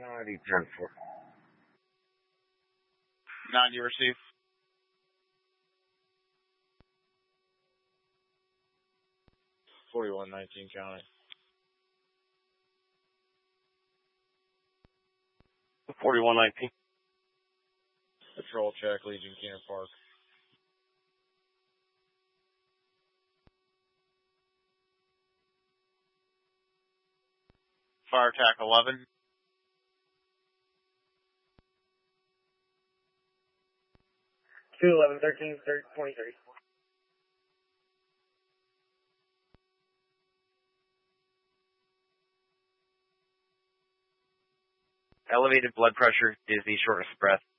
90, 10-4. 90 receive. $41.19 counting. 41-19. Patrol check, Legion Keener Park. Fire attack 11. 211, 13, 23. Elevated blood pressure, dizzy, shortness of breath.